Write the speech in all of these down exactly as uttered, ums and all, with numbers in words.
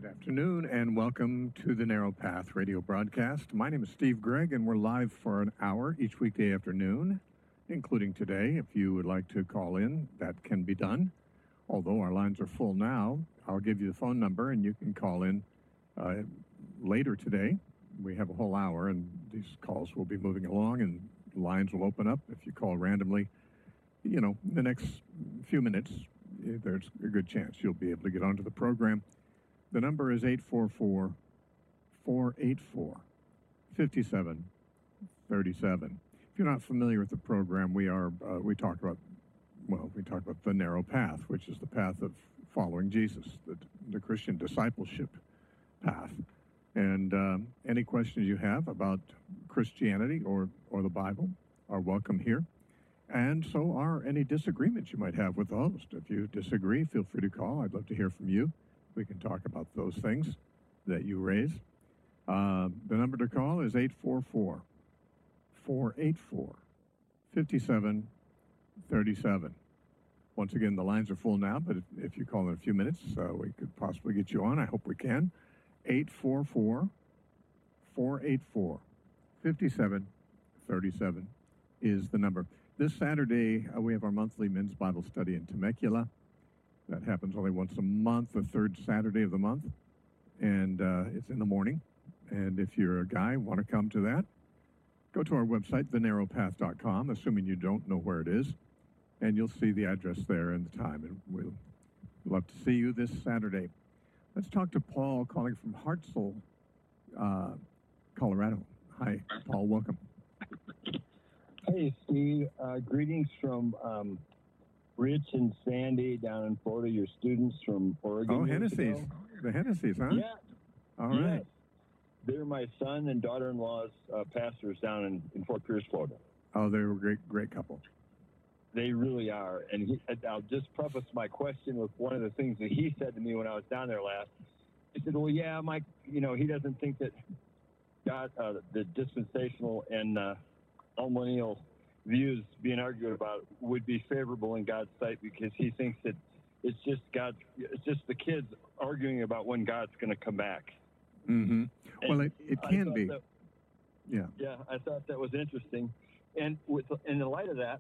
Good afternoon and welcome to the Narrow Path radio broadcast. My name is Steve Gregg and we're live for an hour each weekday afternoon, including today. If you would like to call in, that can be done. Although our lines are full now, I'll give you the phone number and you can call in uh, later today. We have a whole hour and these calls will be moving along and lines will open up. If you call randomly, you know, the next few minutes, there's a good chance you'll be able to get onto the program. The number is eight four four, four eight four, five seven three seven. If you're not familiar with the program, we are uh, we talk about, well, we talk about the narrow path, which is the path of following Jesus, the, the Christian discipleship path. And um, any questions you have about Christianity or, or the Bible are welcome here. And so are any disagreements you might have with the host. If you disagree, feel free to call. I'd love to hear from you. We can talk about those things that you raise. Uh, the number to call is eight four four, four eight four, five seven three seven. Once again, the lines are full now, but if, if you call in a few minutes, uh, we could possibly get you on. I hope we can. eight four four, four eight four, five seven three seven is the number. This Saturday, uh, we have our monthly men's Bible study in Temecula. That happens only once a month, the third Saturday of the month, and uh, it's in the morning. And if you're a guy, want to come to that, go to our website, the narrow path dot com, assuming you don't know where it is, and you'll see the address there and the time, and we'll love to see you this Saturday. Let's talk to Paul, calling from Hartselle, uh, Colorado. Hi, Paul, welcome. Hey, Steve. Uh, greetings from um, Rich and Sandy down in Florida, your students from Oregon. Oh, Hennessy's. The Hennessy's, huh? Yeah. All right. Yes. They're my son and daughter-in-law's uh, pastors down in, in Fort Pierce, Florida. Oh, they're a great, great couple. They really are. And he, I'll just preface my question with one of the things that he said to me when I was down there last. He said, well, yeah, Mike, you know, he doesn't think that God, uh, the dispensational and uh, millennial views being argued about would be favorable in God's sight because he thinks that it's just God, it's just the kids arguing about when God's going to come back. Mm-hmm. Well, it, it can be. That, yeah. Yeah, I thought that was interesting. And with in the light of that,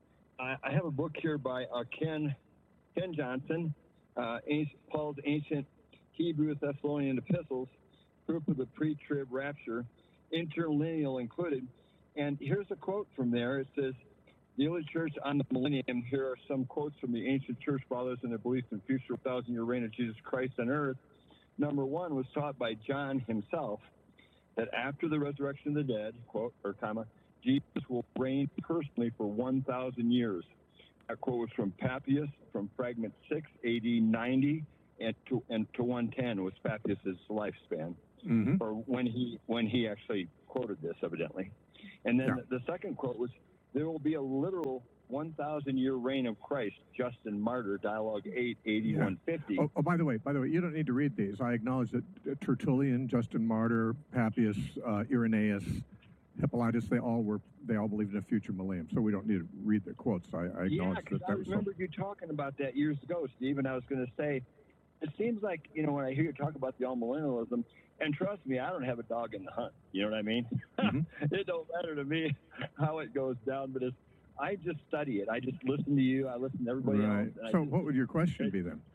I, I have a book here by uh, Ken Ken Johnson, uh, ancient, Paul's Ancient Hebrew Thessalonian Epistles, Proof of the Pre-Trib Rapture, Interlineal included. And here's a quote from there. It says, the early church on the millennium, here are some quotes from the ancient church fathers and their beliefs in future thousand-year reign of Jesus Christ on earth. Number one was taught by John himself, that after the resurrection of the dead, quote, or comma, Jesus will reign personally for one thousand years. That quote was from Papias, from fragment six, A D ninety, and to, and to one ten was Papias' lifespan, mm-hmm. or when he when he actually quoted this, evidently. And then yeah. the, the second quote was, there will be a literal one thousand year reign of Christ, Justin Martyr, Dialogue eight, eighty-one fifty. Yeah. Oh, oh, by the way, by the way, you don't need to read these. I acknowledge that uh, Tertullian, Justin Martyr, Papias, uh, Irenaeus, Hippolytus, they all were, they all believed in a future millennium, so we don't need to read the quotes. I, I acknowledge yeah, that. because that I was remember so... you talking about that years ago, Steve, and I was going to say, it seems like, you know, when I hear you talk about the all-millennialism, and trust me, I don't have a dog in the hunt. You know what I mean? Mm-hmm. It don't matter to me how it goes down, but it's, I just study it. I just listen to you. I listen to everybody right. else. So just, what would your question be then?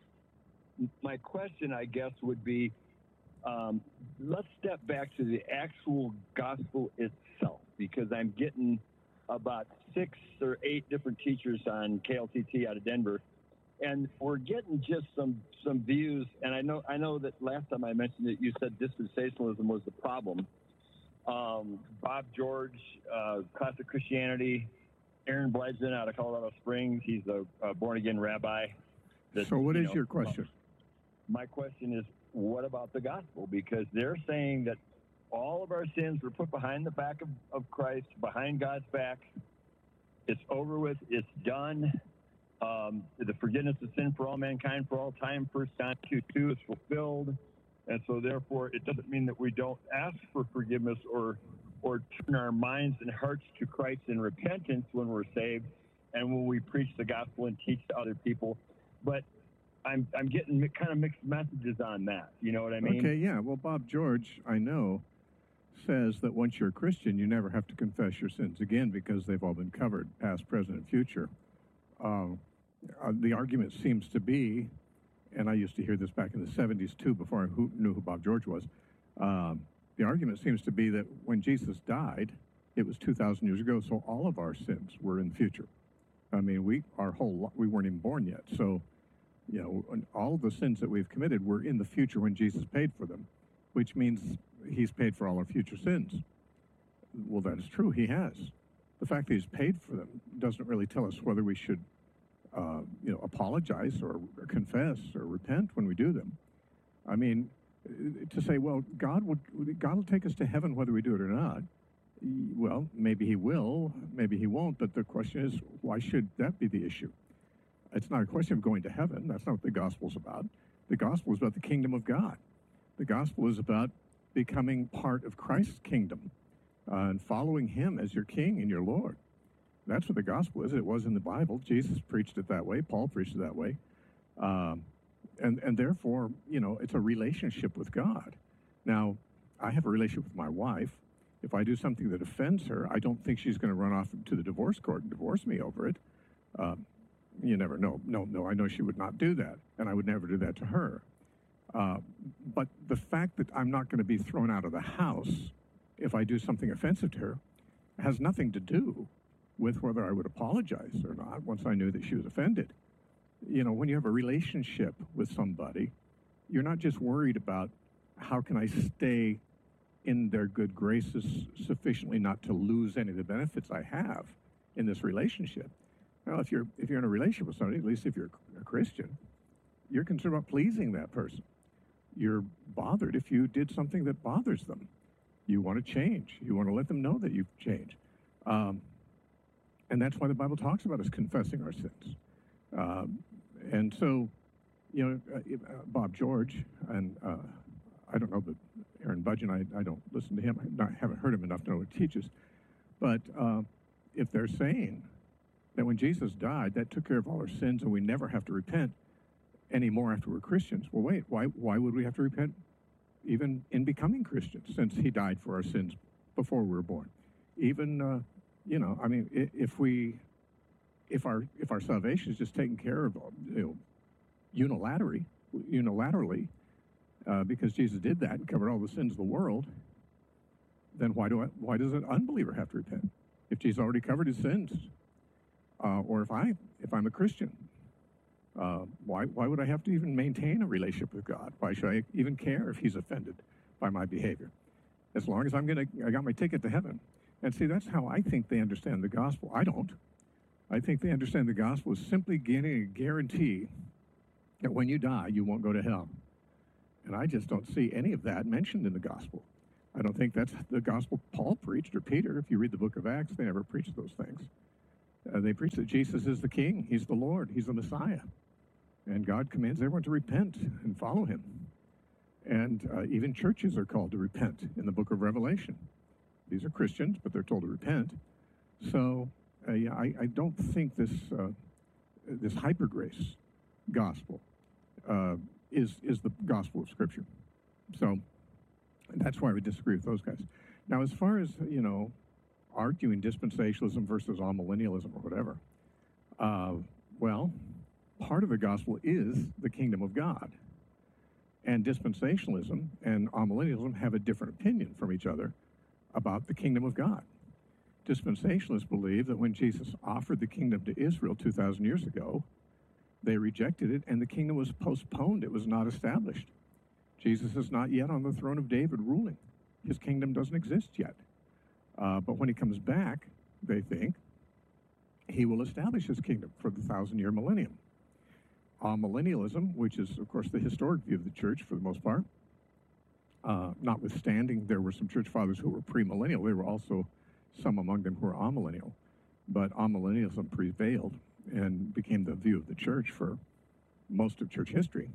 My question, I guess, would be, um, let's step back to the actual gospel itself, because I'm getting about six or eight different teachers on K L T T out of Denver, and we're getting just some some views. And I know I know that last time I mentioned it, you said dispensationalism was the problem. Um, Bob George, uh, Classic Christianity, Aaron Bledson out of Colorado Springs. He's a, a born-again rabbi. That, so what you is know, your question? My question is, what about the gospel? Because they're saying that all of our sins were put behind the back of, of Christ, behind God's back. It's over with. It's done. Um, the forgiveness of sin for all mankind for all time, First John two two, is fulfilled. And so, therefore, it doesn't mean that we don't ask for forgiveness or or turn our minds and hearts to Christ in repentance when we're saved and when we preach the gospel and teach to other people. But I'm I'm getting kind of mixed messages on that. You know what I mean? Okay, yeah. Well, Bob George, I know, says that once you're a Christian, you never have to confess your sins again because they've all been covered, past, present, and future. Uh, uh, the argument seems to be, and I used to hear this back in the seventies too, before I who, knew who Bob George was. Um, the argument seems to be that when Jesus died, it was two thousand years ago, so all of our sins were in the future. I mean, we our whole we weren't even born yet, so you know, all the sins that we've committed were in the future when Jesus paid for them, which means he's paid for all our future sins. Well, that is true. He has. The fact that he's paid for them doesn't really tell us whether we should, uh, you know, apologize or confess or repent when we do them. I mean, to say, well, God will, God will take us to heaven whether we do it or not. Well, maybe he will, maybe he won't, but the question is, why should that be the issue? It's not a question of going to heaven. That's not what the gospel's about. The gospel is about the kingdom of God. The gospel is about becoming part of Christ's kingdom uh, and following him as your king and your Lord. That's what the gospel is. It was in the Bible. Jesus preached it that way. Paul preached it that way. Um, and, and therefore, you know, it's a relationship with God. Now, I have a relationship with my wife. If I do something that offends her, I don't think she's going to run off to the divorce court and divorce me over it. Um, You never know. No, no, I know she would not do that, and I would never do that to her. Uh, but the fact that I'm not going to be thrown out of the house if I do something offensive to her has nothing to do with whether I would apologize or not once I knew that she was offended. You know, when you have a relationship with somebody, you're not just worried about how can I stay in their good graces sufficiently not to lose any of the benefits I have in this relationship. Well, if you're if you're in a relationship with somebody, at least if you're a Christian, you're concerned about pleasing that person. You're bothered if you did something that bothers them. You want to change. You want to let them know that you've changed. Um, and that's why the Bible talks about us confessing our sins. Um, and so, you know, uh, uh, Bob George, and uh, I don't know, but Aaron Budgen, I, I don't listen to him. I not, haven't heard him enough to know what he teaches. But uh, if they're saying that when Jesus died, that took care of all our sins and we never have to repent anymore after we're Christians. Well, wait, why, why would we have to repent even in becoming Christians since he died for our sins before we were born? Even, uh, you know, I mean, if we, if our, if our salvation is just taken care of, you know, unilaterally, unilaterally, uh, because Jesus did that and covered all the sins of the world, then why do I, why does an unbeliever have to repent if Jesus already covered his sins? Uh, or if I, if I'm a Christian, uh, why, why would I have to even maintain a relationship with God? Why should I even care if he's offended by my behavior? As long as I'm gonna, I got my ticket to heaven. And see, that's how I think they understand the gospel. I don't. I think they understand the gospel as simply getting a guarantee that when you die, you won't go to hell. And I just don't see any of that mentioned in the gospel. I don't think that's the gospel Paul preached or Peter. If you read the book of Acts, they never preached those things. Uh, they preach that Jesus is the King, he's the Lord, he's the Messiah. And God commands everyone to repent and follow him. And uh, even churches are called to repent in the book of Revelation. These are Christians, but they're told to repent. So uh, yeah, I, I don't think this, uh, this hyper grace gospel uh, is, is the gospel of Scripture. So that's why we disagree with those guys. Now, as far as, you know, arguing dispensationalism versus amillennialism or whatever, uh, well, part of the gospel is the kingdom of God. And dispensationalism and amillennialism have a different opinion from each other about the kingdom of God. Dispensationalists believe that when Jesus offered the kingdom to Israel two thousand years ago, they rejected it and the kingdom was postponed. It was not established. Jesus is not yet on the throne of David ruling. His kingdom doesn't exist yet. Uh, but when he comes back, they think, he will establish his kingdom for the thousand-year millennium. Amillennialism, which is, of course, the historic view of the church for the most part, uh, notwithstanding there were some church fathers who were premillennial, there were also some among them who were amillennial, but amillennialism prevailed and became the view of the church for most of church history.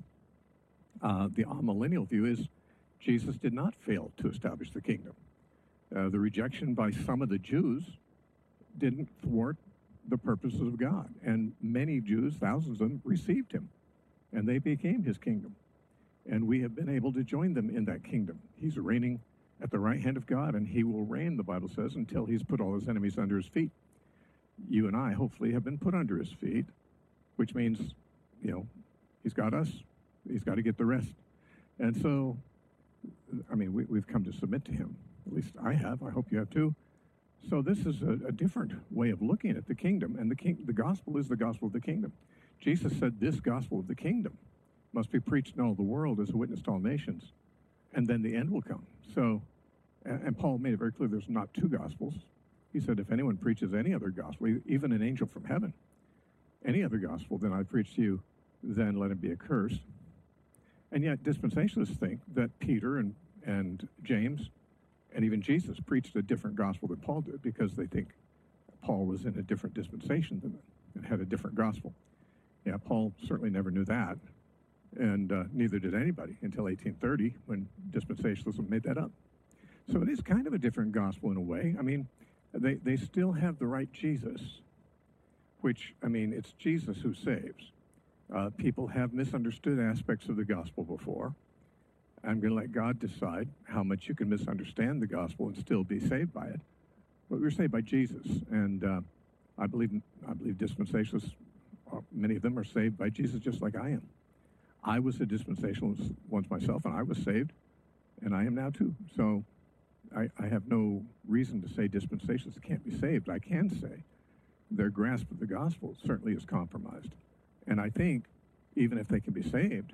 Uh, the amillennial view is Jesus did not fail to establish the kingdom. Uh, the rejection by some of the Jews didn't thwart the purposes of God. And many Jews, thousands of them, received him and they became his kingdom. And we have been able to join them in that kingdom. He's reigning at the right hand of God, and he will reign, the Bible says, until he's put all his enemies under his feet. You and I, hopefully, have been put under his feet, which means, you know, he's got us. He's got to get the rest. And so, I mean, we, we've come to submit to him. At least I have. I hope you have too. So this is a, a different way of looking at the kingdom, and the king, the gospel is the gospel of the kingdom. Jesus said this gospel of the kingdom must be preached in all the world as a witness to all nations, and then the end will come. So, and, and Paul made it very clear there's not two gospels. He said, if anyone preaches any other gospel, even an angel from heaven, any other gospel than I preach to you, then let him be accursed. And yet dispensationalists think that Peter and, and James and even Jesus preached a different gospel than Paul did because they think Paul was in a different dispensation than them and had a different gospel. Yeah, Paul certainly never knew that, and uh, neither did anybody until eighteen thirty when dispensationalism made that up. So it is kind of a different gospel in a way. I mean, they, they still have the right Jesus, which, I mean, it's Jesus who saves. Uh, people have misunderstood aspects of the gospel before. I'm going to let God decide how much you can misunderstand the gospel and still be saved by it. But we're saved by Jesus, and uh, I believe I believe dispensationalists, uh, many of them are saved by Jesus just like I am. I was a dispensationalist once myself, and I was saved, and I am now too. So I, I have no reason to say dispensationalists can't be saved. I can say their grasp of the gospel certainly is compromised. And I think even if they can be saved,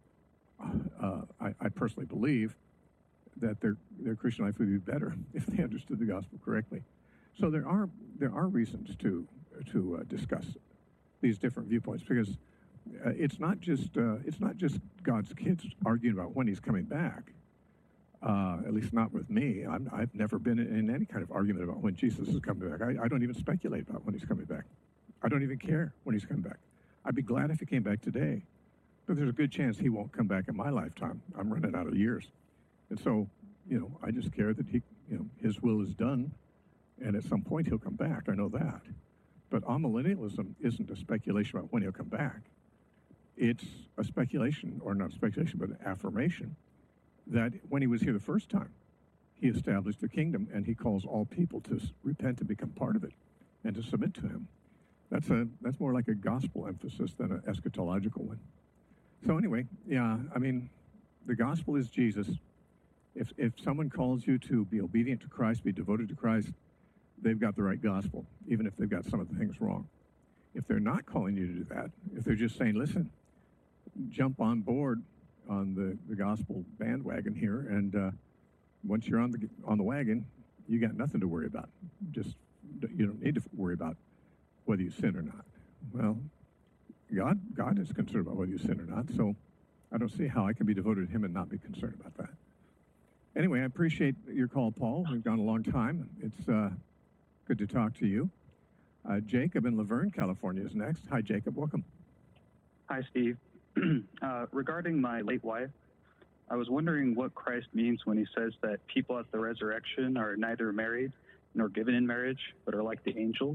uh, I, I personally believe that their their Christian life would be better if they understood the gospel correctly. So there are there are reasons to to uh, discuss these different viewpoints, because uh, it's not just uh, it's not just God's kids arguing about when he's coming back. Uh, at least not with me. I'm, I've never been in any kind of argument about when Jesus is coming back. I, I don't even speculate about when he's coming back. I don't even care when he's coming back. I'd be glad if he came back today, but there's a good chance he won't come back in my lifetime. I'm running out of years. And so, you know, I just care that he, you know, his will is done, and at some point he'll come back. I know that. But amillennialism isn't a speculation about when he'll come back. It's a speculation, or not speculation, but an affirmation that when he was here the first time, he established the kingdom, and he calls all people to repent and become part of it and to submit to him. That's a that's more like a gospel emphasis than an eschatological one. So anyway, yeah, I mean, the gospel is Jesus. If if someone calls you to be obedient to Christ, be devoted to Christ, they've got the right gospel, even if they've got some of the things wrong. If they're not calling you to do that, if they're just saying, listen, jump on board on the, the gospel bandwagon here, and uh, once you're on the on the wagon, you got nothing to worry about. Just you don't need to worry about whether you sin or not. Well, God God is concerned about whether you sin or not, so I don't see how I can be devoted to him and not be concerned about that. Anyway, I appreciate your call, Paul. We've gone a long time. It's uh, good to talk to you. Uh, Jacob in Laverne, California is next. Hi, Jacob. Welcome. Hi, Steve. uh, regarding my late wife, I was wondering what Christ means when he says that people at the resurrection are neither married nor given in marriage, but are like the angels.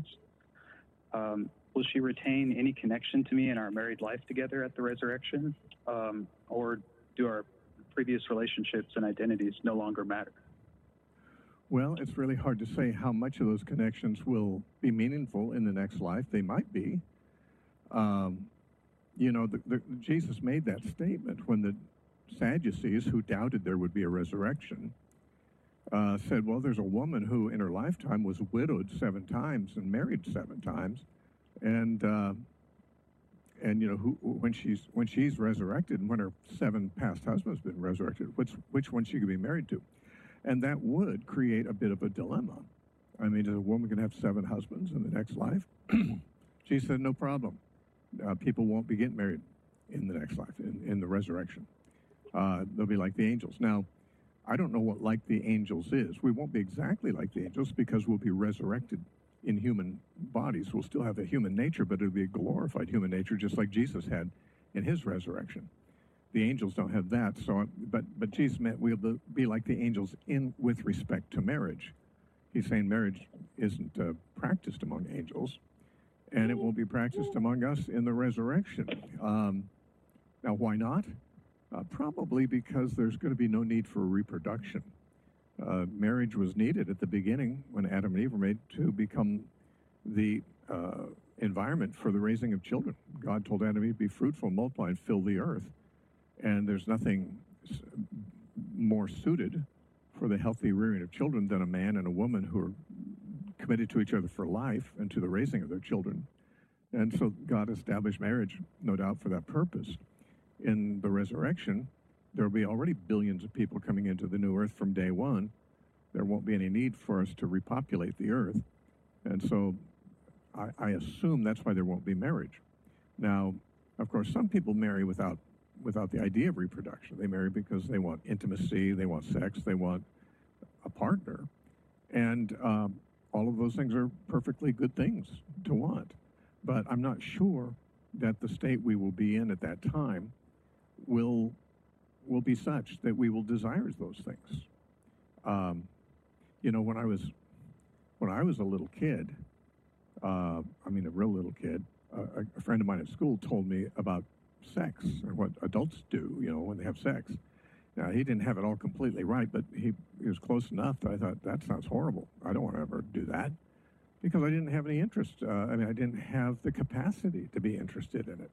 Um, will she retain any connection to me in our married life together at the resurrection? Um, or do our previous relationships and identities no longer matter? Well, it's really hard to say how much of those connections will be meaningful in the next life. They might be. Um, you know, the, the, Jesus made that statement when the Sadducees, who doubted there would be a resurrection, uh, said, well, there's a woman who in her lifetime was widowed seven times and married seven times. And, uh, and you know, who, when she's when she's resurrected and when her seven past husbands have been resurrected, which, which one she could be married to? And that would create a bit of a dilemma. I mean, is a woman going to have seven husbands in the next life? She said, no problem. Uh, people won't be getting married in the next life, in, in the resurrection. Uh, they'll be like the angels. Now, I don't know what like the angels is. We won't be exactly like the angels because we'll be resurrected in human bodies. We'll still have a human nature, but it'll be a glorified human nature, just like Jesus had in his resurrection. The angels don't have that, so but but Jesus meant we'll be like the angels in with respect to marriage. He's saying marriage isn't uh, practiced among angels, and it will be practiced among us in the resurrection. Um, Now, why not? Uh, probably because there's going to be no need for reproduction. Uh, marriage was needed at the beginning when Adam and Eve were made to become the uh, environment for the raising of children. God told Adam and Eve, be fruitful, multiply, and fill the earth. And there's nothing s- more suited for the healthy rearing of children than a man and a woman who are committed to each other for life and to the raising of their children. And so God established marriage, no doubt, for that purpose. In the resurrection, there will be already billions of people coming into the new earth from day one. There won't be any need for us to repopulate the earth. And so I, I assume that's why there won't be marriage. Now, of course, some people marry without without the idea of reproduction. They marry because they want intimacy, they want sex, they want a partner. And um, all of those things are perfectly good things to want. But I'm not sure that the state we will be in at that time will will be such that we will desire those things. Um, you know, when I was when I was a little kid, uh, I mean a real little kid, uh, a, a friend of mine at school told me about sex and what adults do, you know, when they have sex. Now, he didn't have it all completely right, but he, he was close enough that I thought, that sounds horrible. I don't want to ever do that, because I didn't have any interest. Uh, I mean, I didn't have the capacity to be interested in it.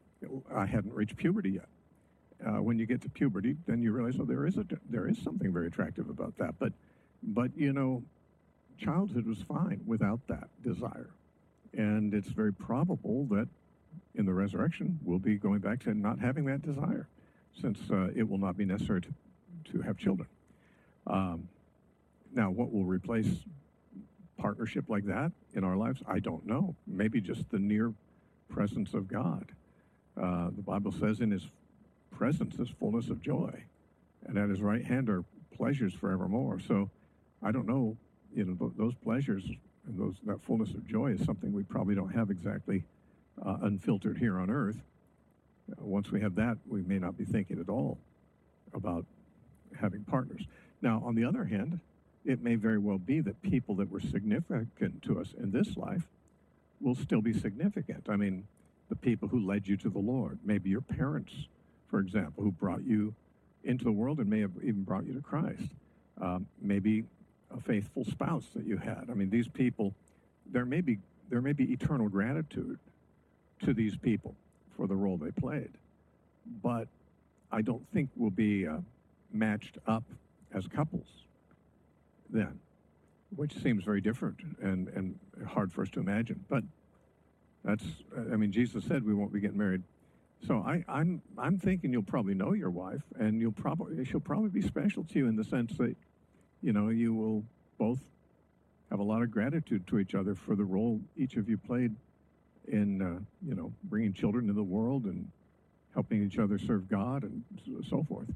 I hadn't reached puberty yet. Uh, when you get to puberty, then you realize, oh, there is a there is something very attractive about that. But, but you know, childhood was fine without that desire, and it's very probable that in the resurrection we'll be going back to not having that desire, since uh, it will not be necessary to to have children. Um, now, what will replace partnership like that in our lives? I don't know. Maybe just the near presence of God. Uh, the Bible says in his presence is fullness of joy, and at his right hand are pleasures forevermore. So I don't know, you know, th- those pleasures and those that fullness of joy is something we probably don't have exactly uh, unfiltered here on earth. Uh, once we have that, we may not be thinking at all about having partners. Now, on the other hand, it may very well be that people that were significant to us in this life will still be significant. I mean, the people who led you to the Lord, maybe your parents, for example, who brought you into the world and may have even brought you to Christ. Um, maybe a faithful spouse that you had. I mean, these people, there may be there may be eternal gratitude to these people for the role they played, but I don't think we'll be uh, matched up as couples then, which seems very different and, and hard for us to imagine. But that's, I mean, Jesus said we won't be getting married. So I, I'm I'm thinking you'll probably know your wife, and you'll probably she'll probably be special to you in the sense that, you know, you will both have a lot of gratitude to each other for the role each of you played in, uh, you know, bringing children into the world and helping each other serve God and so forth.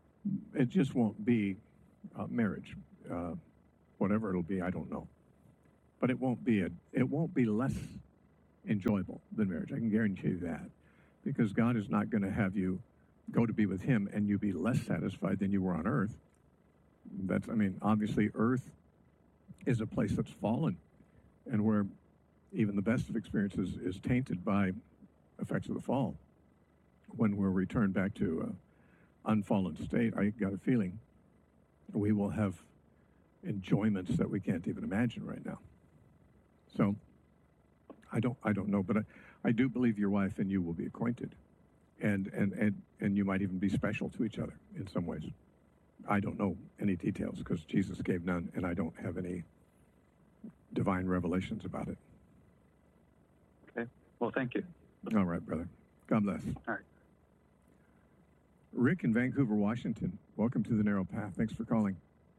It just won't be uh, marriage, uh, whatever it'll be. I don't know, but it won't be a it won't be less enjoyable than marriage. I can guarantee you that. Because God is not going to have you go to be with him and you be less satisfied than you were on earth. That's, I mean, obviously earth is a place that's fallen and where even the best of experiences is tainted by effects of the fall. When we're returned back to an unfallen state, I got a feeling we will have enjoyments that we can't even imagine right now. So I don't, I don't know, but I, I do believe your wife and you will be acquainted, and, and, and, and you might even be special to each other in some ways. I don't know any details because Jesus gave none, and I don't have any divine revelations about it. Okay. Well, thank you. All right, brother. God bless. All right. Rick in Vancouver, Washington. Welcome to the Narrow Path. Thanks for calling.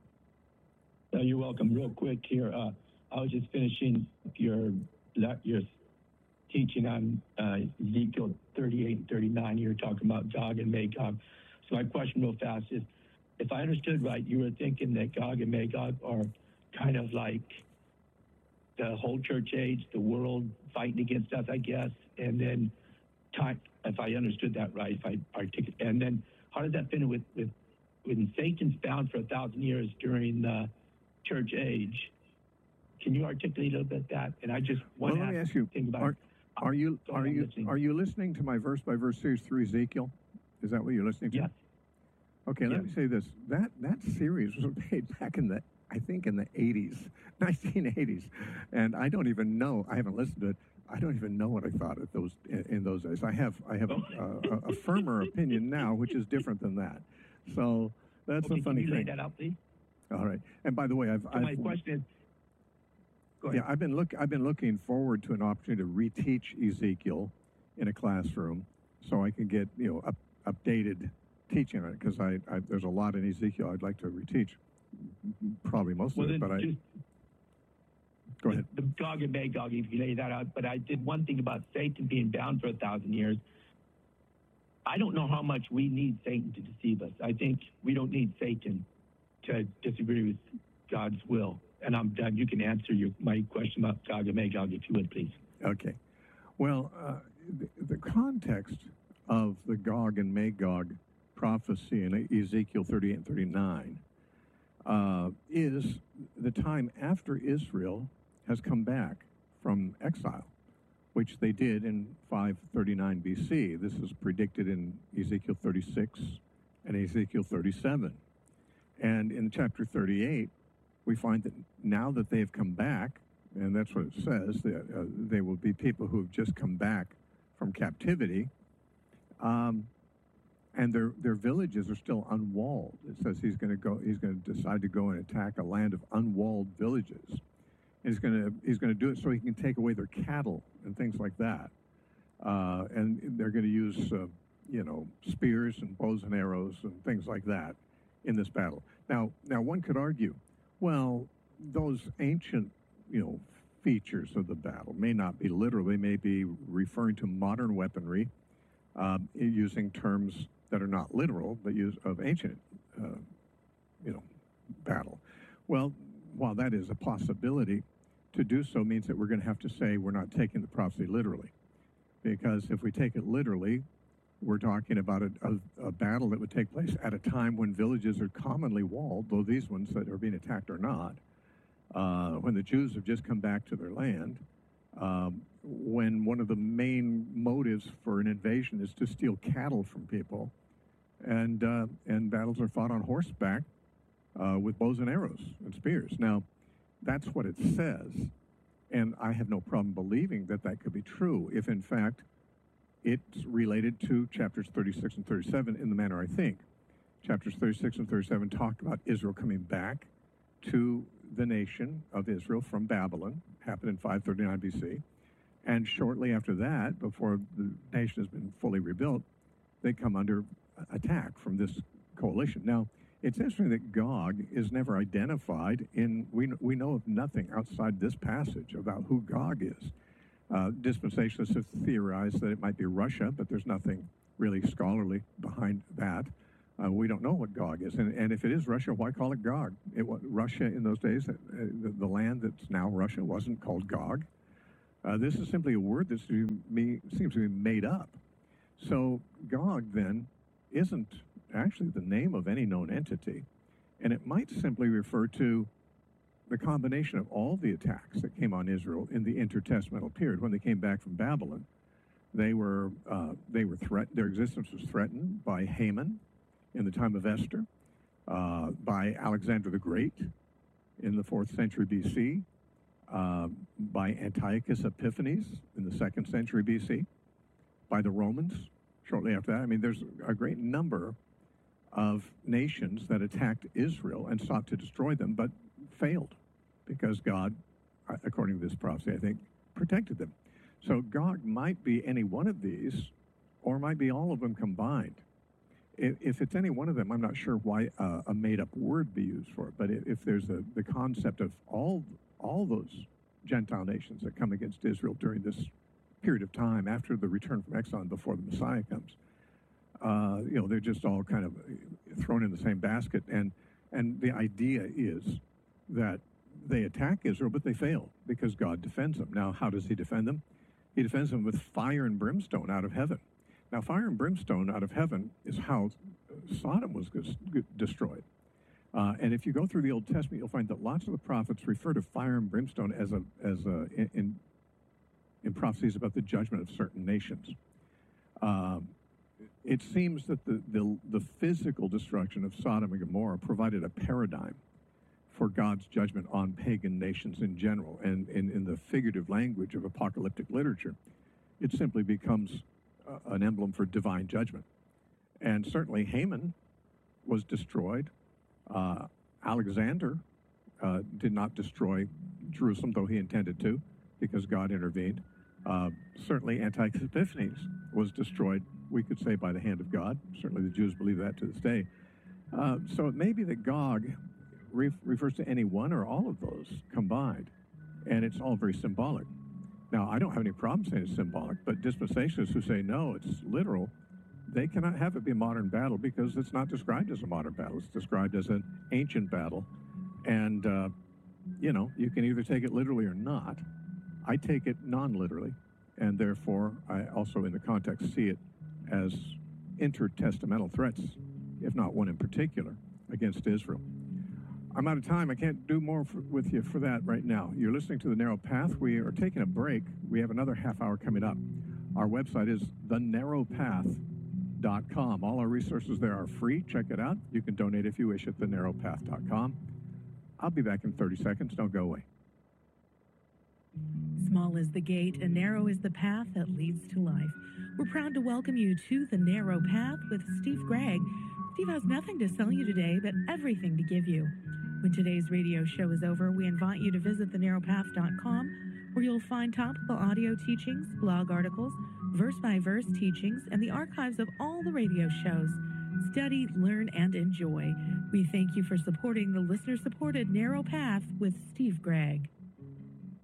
Uh, you're welcome. Real quick here, uh, I was just finishing your your teaching on uh, Ezekiel thirty-eight and thirty-nine. You were talking about Gog and Magog. So my question real fast is, if I understood right, you were thinking that Gog and Magog are kind of like the whole church age, the world fighting against us, I guess, and then time, if I understood that right, if I articulate, and then how does that fit in with, with when Satan's bound for a thousand years during the church age? Can you articulate a little bit that? And I just want well, to let me ask you, think about are, Are you Sorry, are I'm you listening. are you listening to my verse by verse series through Ezekiel? Is that what you're listening to? Yes. Okay, let Yes. me say this. That that series was made back in the I think in the eighties, nineteen eighties, and I don't even know. I haven't listened to it. I don't even know what I thought of those in, in those days. I have I have Oh. a, a, a firmer opinion now, which is different than that. So that's Okay, a funny can you lay thing. that out, please? All right. And by the way, I've, So I've my question is, go ahead. yeah, I've been look I've been looking forward to an opportunity to reteach Ezekiel in a classroom, so I can get you know up, updated teaching on it, because I, I there's a lot in Ezekiel I'd like to reteach, probably most Well, of it. then But I just go ahead. the Gog and Magog, if you lay that out. But I did one thing about Satan being bound for a thousand years. I don't know how much we need Satan to deceive us. I think we don't need Satan to disagree with God's will. And I'm done. You can answer your, my question about Gog and Magog, if you would, please. Okay. Well, uh, the, the context of the Gog and Magog prophecy in Ezekiel thirty-eight and thirty-nine uh, is the time after Israel has come back from exile, which they did in five thirty-nine B C. This is predicted in Ezekiel thirty-six and Ezekiel thirty-seven. And in chapter thirty-eight, we find that now that they have come back, and that's what it says, that uh, they will be people who have just come back from captivity, um, and their their villages are still unwalled. It says he's going to go. He's going to decide to go and attack a land of unwalled villages. And he's going to he's going to do it so he can take away their cattle and things like that. Uh, and they're going to use uh, you know spears and bows and arrows and things like that in this battle. Now now one could argue, well, those ancient you know features of the battle may not be literal. They may be referring to modern weaponry, uh, using terms that are not literal, but use of ancient, uh, you know, battle. Well, while that is a possibility, to do so means that we're going to have to say we're not taking the prophecy literally, because if we take it literally, we're talking about a, a, a battle that would take place at a time when villages are commonly walled, though these ones that are being attacked are not. Uh, when the Jews have just come back to their land, um, when one of the main motives for an invasion is to steal cattle from people, and uh, and battles are fought on horseback uh, with bows and arrows and spears. Now, that's what it says, and I have no problem believing that that could be true if, in fact, it's related to chapters thirty-six and thirty-seven in the manner I think. Chapters thirty-six and thirty-seven talk about Israel coming back to the nation of Israel from Babylon, happened in five thirty-nine B C, and shortly after that, before the nation has been fully rebuilt, they come under attack from this coalition. Now, it's interesting that Gog is never identified in, we, we know of nothing outside this passage about who Gog is. Uh, dispensationalists have theorized that it might be Russia, but there's nothing really scholarly behind that. Uh, we don't know what Gog is. And, and if it is Russia, why call it Gog? It was Russia in those days, uh, the, the land that's now Russia wasn't called Gog. Uh, this is simply a word that seems to be made up. So Gog then isn't actually the name of any known entity, and it might simply refer to the combination of all the attacks that came on Israel in the intertestamental period. When they came back from Babylon, they were uh, they were threat- their existence was threatened by Haman in the time of Esther, uh, by Alexander the Great in the fourth century B C, uh, by Antiochus Epiphanes in the second century B C, by the Romans shortly after that. I mean, there's a great number of nations that attacked Israel and sought to destroy them, but failed because God, according to this prophecy, I think, protected them. So Gog might be any one of these, or might be all of them combined. If, if it's any one of them, I'm not sure why uh, a made-up word be used for it, but if there's a, the concept of all, all those Gentile nations that come against Israel during this period of time after the return from exile and before the Messiah comes, uh, you know, they're just all kind of thrown in the same basket. And, and the idea is that they attack Israel, but they fail because God defends them. Now, how does he defend them? He defends them with fire and brimstone out of heaven. Now, fire and brimstone out of heaven is how Sodom was destroyed. Uh, and if you go through the Old Testament, you'll find that lots of the prophets refer to fire and brimstone as a, as a, in, in prophecies about the judgment of certain nations. Uh, it seems that the, the, the physical destruction of Sodom and Gomorrah provided a paradigm for God's judgment on pagan nations in general. And in, in the figurative language of apocalyptic literature, it simply becomes uh, an emblem for divine judgment. And certainly Haman was destroyed. Uh, Alexander uh, did not destroy Jerusalem, though he intended to, because God intervened. Uh, certainly Antiochus Epiphanes was destroyed, we could say, by the hand of God. Certainly the Jews believe that to this day. Uh, so it may be that Gog re- refers to any one or all of those combined, and it's all very symbolic. Now, I don't have any problem saying it's symbolic, but dispensationalists who say, no, it's literal, they cannot have it be a modern battle because it's not described as a modern battle. It's described as an ancient battle. And, uh, you know, you can either take it literally or not. I take it non-literally, and therefore I also, in the context, see it as intertestamental threats, if not one in particular, against Israel. I'm out of time. I can't do more for, with you for that right now. You're listening to The Narrow Path. We are taking a break. We have another half hour coming up. Our website is the narrow path dot com. All our resources there are free. Check it out. You can donate if you wish at the narrow path dot com. I'll be back in thirty seconds. Don't go away. Small is the gate and narrow is the path that leads to life. We're proud to welcome you to The Narrow Path with Steve Gregg. Steve has nothing to sell you today, but everything to give you. When today's radio show is over, we invite you to visit the narrow path dot com, where you'll find topical audio teachings, blog articles, verse-by-verse teachings, and the archives of all the radio shows. Study, learn, and enjoy. We thank you for supporting the listener-supported Narrow Path with Steve Gregg.